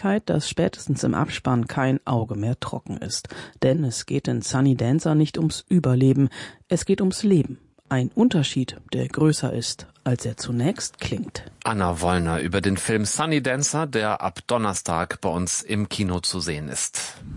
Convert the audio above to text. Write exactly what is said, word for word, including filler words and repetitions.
Wahrscheinlichkeit, dass spätestens im Abspann kein Auge mehr trocken ist. Denn es geht in Sunny Dancer nicht ums Überleben, es geht ums Leben. Ein Unterschied, der größer ist, als er zunächst klingt. Anna Wollner über den Film Sunny Dancer, der ab Donnerstag bei uns im Kino zu sehen ist.